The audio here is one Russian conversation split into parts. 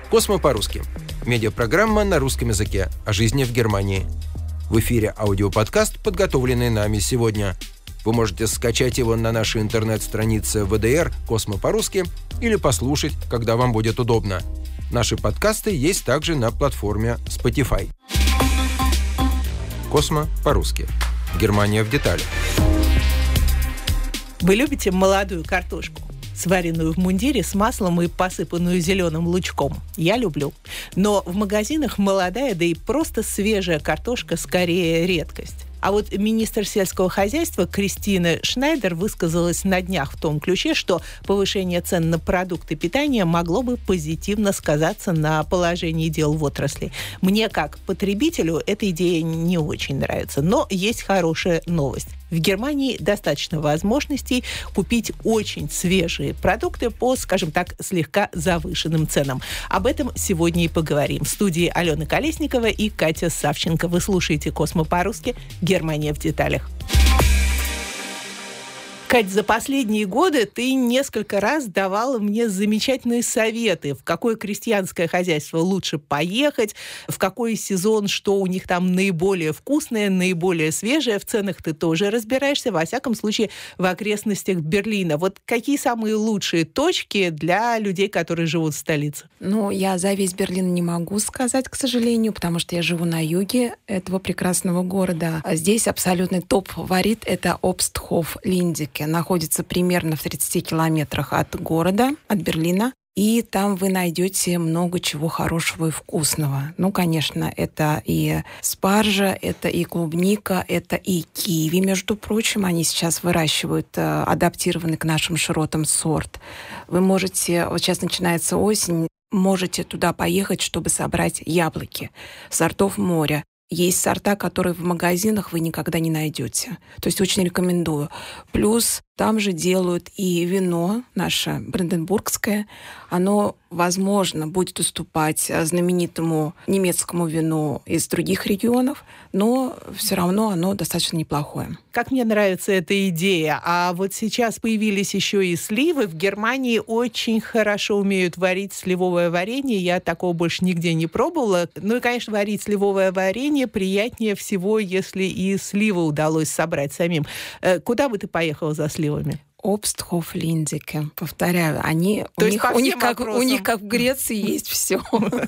«Космо по-русски». Медиапрограмма на русском языке о жизни в Германии. В эфире аудиоподкаст, подготовленный нами сегодня. Вы можете скачать его на нашей интернет-странице ВДР «Космо по-русски» или послушать, когда вам будет удобно. Наши подкасты есть также на платформе Spotify. «Космо по-русски». Германия в деталях. Вы любите молодую картошку, сваренную в мундире с маслом и посыпанную зеленым лучком? Я люблю. Но в магазинах молодая, да и просто свежая картошка скорее редкость. А вот министр сельского хозяйства Кристина Шнайдер высказалась на днях в том ключе, что повышение цен на продукты питания могло бы позитивно сказаться на положении дел в отрасли. Мне, как потребителю, эта идея не очень нравится. Но есть хорошая новость. В Германии достаточно возможностей купить очень свежие продукты по, скажем так, слегка завышенным ценам. Об этом сегодня и поговорим. В студии Алена Колесникова и Катя Савченко. Вы слушаете «Космо по-русски. Германия в деталях». Кать, за последние годы ты несколько раз давала мне замечательные советы, в какое крестьянское хозяйство лучше поехать, в какой сезон, что у них там наиболее вкусное, наиболее свежее. В ценах ты тоже разбираешься, во всяком случае, в окрестностях Берлина. Вот какие самые лучшие точки для людей, которые живут в столице? Я за весь Берлин не могу сказать, к сожалению, потому что я живу на юге этого прекрасного города. Здесь абсолютный топ-фаворит — это Obsthof Lindique. Находится примерно в 30 километрах от города, от Берлина. И там вы найдете много чего хорошего и вкусного. Конечно, это и спаржа, это и клубника, это и киви, между прочим. Они сейчас выращивают адаптированный к нашим широтам сорт. Вы можете, вот сейчас начинается осень, можете туда поехать, чтобы собрать яблоки сортов моря. Есть сорта, которые в магазинах вы никогда не найдете. То есть очень рекомендую. Плюс там же делают и вино наше, бранденбургское. Оно, возможно, будет уступать знаменитому немецкому вину из других регионов, но все равно оно достаточно неплохое. Как мне нравится эта идея. А вот сейчас появились еще и сливы. В Германии очень хорошо умеют варить сливовое варенье. Я такого больше нигде не пробовала. И, конечно, варить сливовое варенье приятнее всего, если и сливы удалось собрать самим. Куда бы ты поехала за сливами? Obsthof Lindique. Повторяю, у них как в Греции есть все.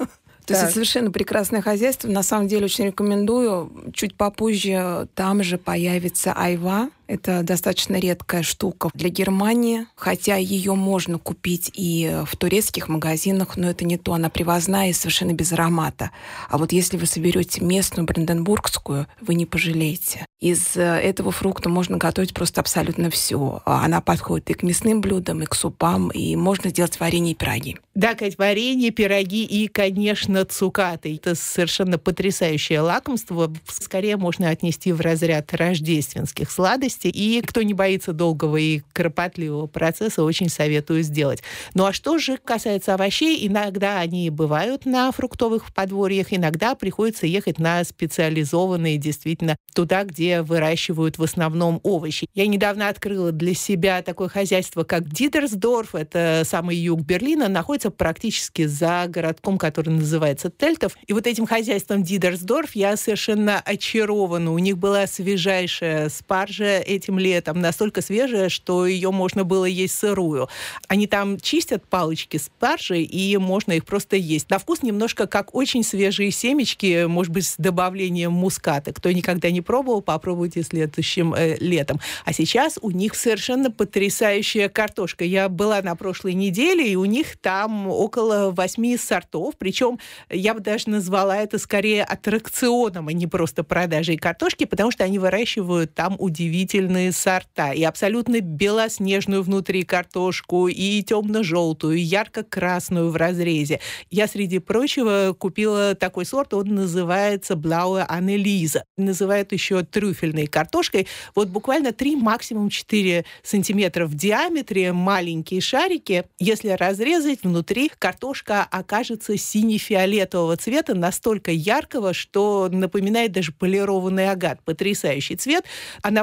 То есть это совершенно прекрасное хозяйство. На самом деле очень рекомендую. Чуть попозже там же появится айва. Это достаточно редкая штука для Германии, хотя ее можно купить и в турецких магазинах, но это не то. Она привозная и совершенно без аромата. А вот если вы соберете местную бранденбургскую, вы не пожалеете. Из этого фрукта можно готовить просто абсолютно все. Она подходит и к мясным блюдам, и к супам, и можно сделать варенье и пироги. Да, Кать, варенье, пироги и, конечно, цукаты. Это совершенно потрясающее лакомство. Скорее можно отнести в разряд рождественских сладостей. И кто не боится долгого и кропотливого процесса, очень советую сделать. А что же касается овощей, иногда они бывают на фруктовых подворьях, иногда приходится ехать на специализованные, действительно, туда, где выращивают в основном овощи. Я недавно открыла для себя такое хозяйство, как Дидерсдорф. Это самый юг Берлина, находится практически за городком, который называется Тельтов. И вот этим хозяйством Дидерсдорф я совершенно очарована. У них была свежайшая спаржа этим летом, настолько свежая, что ее можно было есть сырую. Они там чистят палочки спаржи, и можно их просто есть. На вкус немножко как очень свежие семечки, может быть, с добавлением муската. Кто никогда не пробовал, попробуйте следующим летом. А сейчас у них совершенно потрясающая картошка. Я была на прошлой неделе, и у них там около 8 сортов, причем я бы даже назвала это скорее аттракционом, а не просто продажей картошки, потому что они выращивают там удивительные сорта. И абсолютно белоснежную внутри картошку, и темно-желтую, и ярко-красную в разрезе. Я, среди прочего, купила такой сорт, он называется Blaue Anneliese. Называют еще трюфельной картошкой. Вот буквально 3, максимум 4 сантиметра в диаметре, маленькие шарики. Если разрезать, внутри картошка окажется сине-фиолетового цвета, настолько яркого, что напоминает даже полированный агат. Потрясающий цвет. А на вкус немного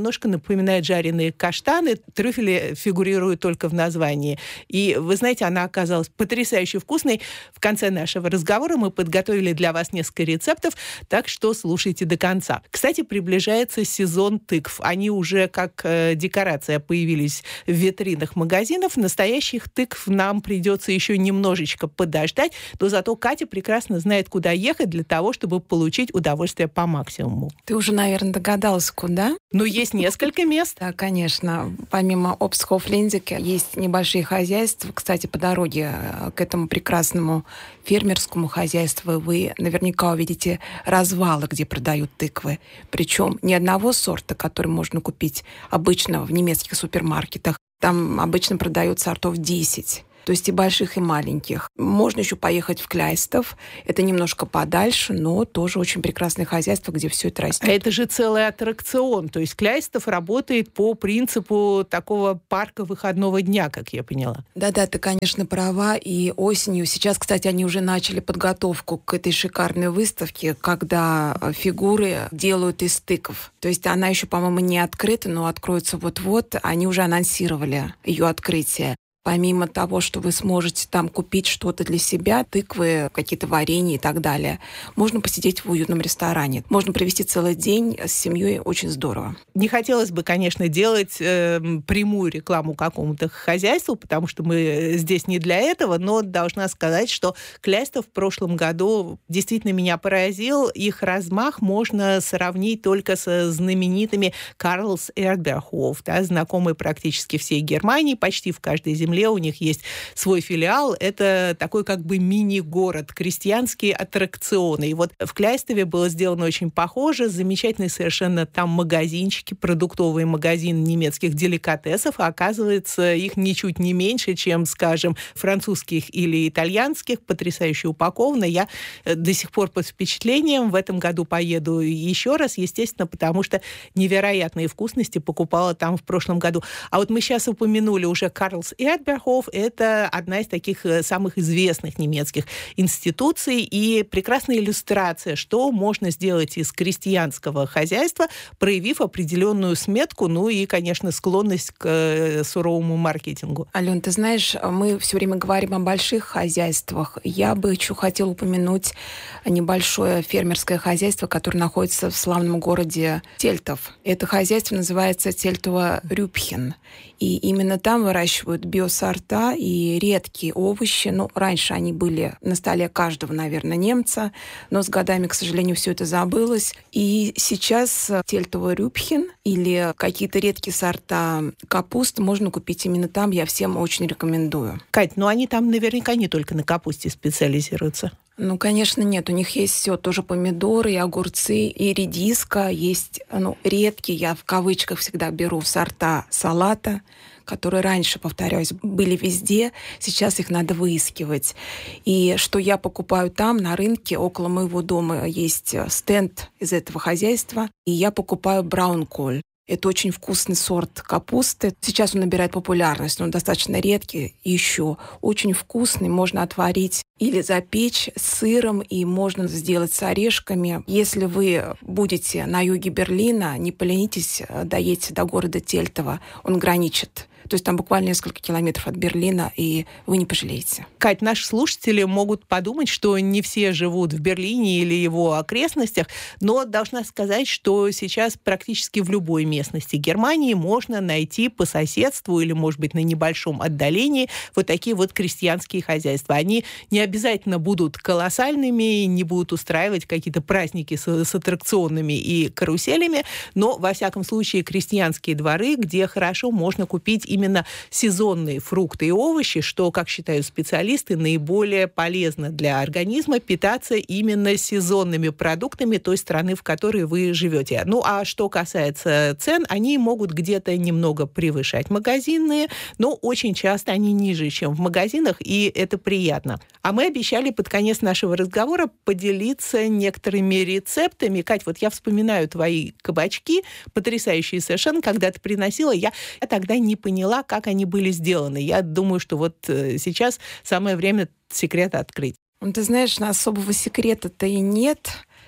немножко напоминает жареные каштаны. Трюфели фигурируют только в названии. И, вы знаете, она оказалась потрясающе вкусной. В конце нашего разговора мы подготовили для вас несколько рецептов, так что слушайте до конца. Кстати, приближается сезон тыкв. Они уже как декорация появились в витринах магазинов. Настоящих тыкв нам придется еще немножечко подождать, но зато Катя прекрасно знает, куда ехать для того, чтобы получить удовольствие по максимуму. Ты уже, наверное, догадалась, куда? Ну, есть несколько мест. Да, конечно. Помимо Обстхоф Линдике есть небольшие хозяйства. Кстати, по дороге к этому прекрасному фермерскому хозяйству вы наверняка увидите развалы, где продают тыквы. Причем не одного сорта, который можно купить обычно в немецких супермаркетах. Там обычно продают сортов 10. То есть и больших, и маленьких. Можно еще поехать в Кляйстов. Это немножко подальше, но тоже очень прекрасное хозяйство, где все это растет. А это же целый аттракцион. То есть Кляйстов работает по принципу такого парка выходного дня, как я поняла. Да-да, ты, конечно, права. И осенью, сейчас, кстати, они уже начали подготовку к этой шикарной выставке, когда фигуры делают из тыкв. То есть она еще, по-моему, не открыта, но откроется вот-вот. Они уже анонсировали ее открытие. Помимо того, что вы сможете там купить что-то для себя, тыквы, какие-то варенья и так далее, можно посидеть в уютном ресторане. Можно провести целый день с семьей, очень здорово. Не хотелось бы, конечно, делать прямую рекламу какому-то хозяйству, потому что мы здесь не для этого, но должна сказать, что Кляйстов в прошлом году действительно меня поразил. Их размах можно сравнить только со знаменитыми Карлс Эрдберхоф, да, знакомые практически всей Германии, почти в каждой земле у них есть свой филиал. Это такой как бы мини-город, крестьянские аттракционы. И вот в Кляйстове было сделано очень похоже. Замечательные совершенно там магазинчики, продуктовые магазины немецких деликатесов. А оказывается, их ничуть не меньше, чем, скажем, французских или итальянских. Потрясающе упаковано. Я до сих пор под впечатлением. В этом году поеду еще раз, естественно, потому что невероятные вкусности покупала там в прошлом году. А вот мы сейчас упомянули уже Карлс Эрдберхоф. Это одна из таких самых известных немецких институций и прекрасная иллюстрация, что можно сделать из крестьянского хозяйства, проявив определенную сметку, ну и, конечно, склонность к суровому маркетингу. Ален, ты знаешь, мы все время говорим о больших хозяйствах. Я бы еще хотела упомянуть небольшое фермерское хозяйство, которое находится в славном городе Тельтов. Это хозяйство называется Тельтова Рюбхен. И именно там выращивают биосорта и редкие овощи. Ну, раньше они были на столе каждого, наверное, немца, но с годами, к сожалению, все это забылось. И сейчас Тельтова Рюбхен или какие-то редкие сорта капусты можно купить именно там. Я всем очень рекомендую. Кать, ну они там наверняка не только на капусте специализируются. Ну, конечно, нет. У них есть все, тоже помидоры, и огурцы, и редиска. Есть, редкие, я в кавычках всегда беру сорта салата, которые раньше, повторяюсь, были везде. Сейчас их надо выискивать. И что я покупаю там, на рынке, около моего дома есть стенд из этого хозяйства, и я покупаю браунколь. Это очень вкусный сорт капусты. Сейчас он набирает популярность, но он достаточно редкий. И еще очень вкусный, можно отварить или запечь с сыром, и можно сделать с орешками. Если вы будете на юге Берлина, не поленитесь, доедьте до города Тельтова. Он граничит. То есть там буквально несколько километров от Берлина, и вы не пожалеете. Кать, наши слушатели могут подумать, что не все живут в Берлине или его окрестностях, но должна сказать, что сейчас практически в любой местности Германии можно найти по соседству или, может быть, на небольшом отдалении вот такие вот крестьянские хозяйства. Они не обязательно будут колоссальными, не будут устраивать какие-то праздники с аттракционами и каруселями, но, во всяком случае, крестьянские дворы, где хорошо можно купить именно сезонные фрукты и овощи, что, как считают специалисты, наиболее полезно для организма питаться именно сезонными продуктами той страны, в которой вы живете. Ну, а что касается цен, они могут где-то немного превышать магазинные, но очень часто они ниже, чем в магазинах, и это приятно. А мы обещали под конец нашего разговора поделиться некоторыми рецептами. Кать, вот я вспоминаю твои кабачки, потрясающие совершенно, когда ты приносила, я тогда не поняла, как они были сделаны. Я думаю, что вот сейчас самое время секрет открыть. Ты знаешь, особого секрета-то и нет.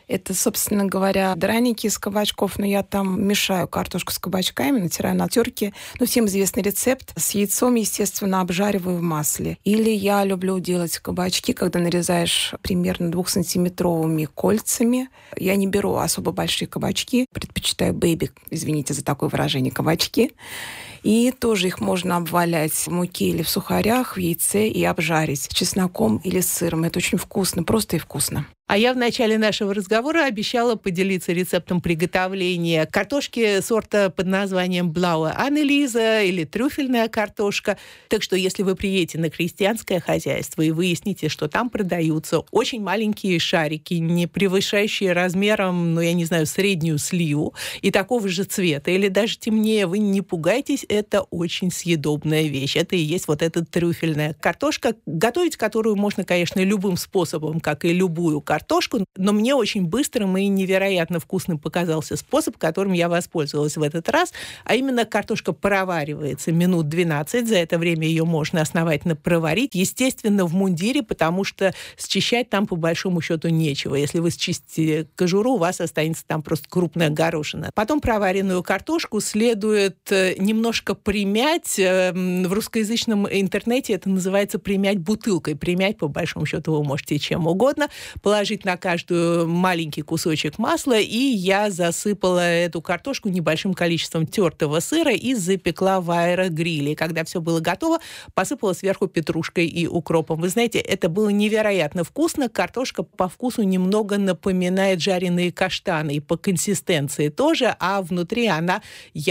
Это, собственно говоря, драники из кабачков, но я там мешаю картошку с кабачками, натираю на терке. Всем известный рецепт. С яйцом, естественно, обжариваю в масле. Или я люблю делать кабачки, когда нарезаешь примерно 2-сантиметровыми кольцами. Я не беру особо большие кабачки, предпочитаю бэйби, извините за такое выражение, кабачки. И тоже их можно обвалять в муке или в сухарях, в яйце и обжарить с чесноком или с сыром. Это очень вкусно, просто и вкусно. А я в начале нашего разговора обещала поделиться рецептом приготовления картошки сорта под названием Blaue Anneliese или трюфельная картошка. Так что, если вы приедете на крестьянское хозяйство и выясните, что там продаются очень маленькие шарики, не превышающие размером, среднюю сливу, и такого же цвета, или даже темнее, вы не пугайтесь, это очень съедобная вещь. Это и есть вот эта трюфельная картошка, готовить которую можно, конечно, любым способом, как и любую картошку, но мне очень быстрым и невероятно вкусным показался способ, которым я воспользовалась в этот раз, а именно картошка проваривается минут 12, за это время ее можно основательно проварить, естественно, в мундире, потому что счищать там по большому счету нечего. Если вы счистите кожуру, у вас останется там просто крупная горошина. Потом проваренную картошку следует немножко примять. В русскоязычном интернете это называется примять бутылкой. Примять, по большому счету, вы можете чем угодно. Положить на каждую маленький кусочек масла, и я засыпала эту картошку небольшим количеством тертого сыра и запекла в аэрогриле. Когда все было готово, посыпала сверху петрушкой и укропом. Вы знаете, это было невероятно вкусно. Картошка по вкусу немного напоминает жареные каштаны, и по консистенции тоже, а внутри она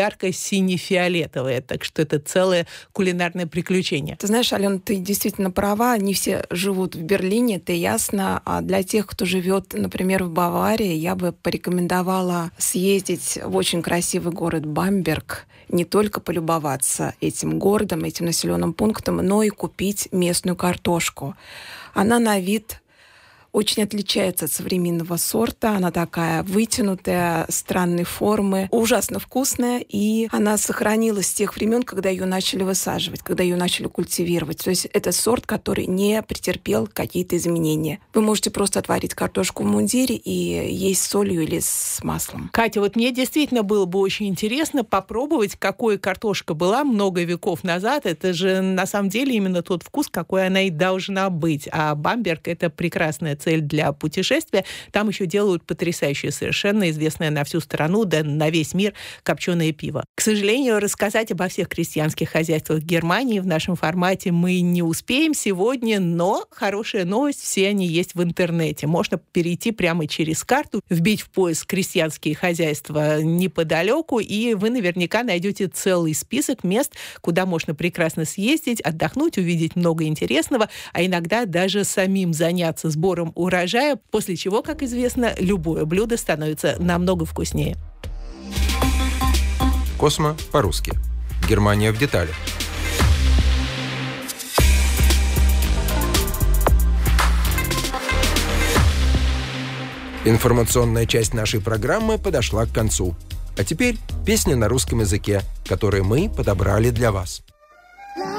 ярко-сине-фиолетовая. Так что это целое кулинарное приключение. Ты знаешь, Алена, ты действительно права. Не все живут в Берлине, это ясно. А для тех, кто живет, например, в Баварии, я бы порекомендовала съездить в очень красивый город Бамберг, не только полюбоваться этим городом, этим населенным пунктом, но и купить местную картошку. Она на вид очень отличается от современного сорта. Она такая вытянутая, странной формы, ужасно вкусная, и она сохранилась с тех времен, когда ее начали высаживать, когда ее начали культивировать. То есть это сорт, который не претерпел какие-то изменения. Вы можете просто отварить картошку в мундире и есть с солью или с маслом. Катя, вот мне действительно было бы очень интересно попробовать, какой картошка была много веков назад. Это же на самом деле именно тот вкус, какой она и должна быть. А Бамберг — это прекрасная цель для путешествия. Там еще делают потрясающее, совершенно известное на всю страну, да на весь мир копченое пиво. К сожалению, рассказать обо всех крестьянских хозяйствах Германии в нашем формате мы не успеем сегодня, но хорошая новость, все они есть в интернете. Можно перейти прямо через карту, вбить в поиск крестьянские хозяйства неподалеку, и вы наверняка найдете целый список мест, куда можно прекрасно съездить, отдохнуть, увидеть много интересного, а иногда даже самим заняться сбором урожая, после чего, как известно, любое блюдо становится намного вкуснее. Космо по-русски. Германия в деталях. Информационная часть нашей программы подошла к концу. А теперь песни на русском языке, которые мы подобрали для вас.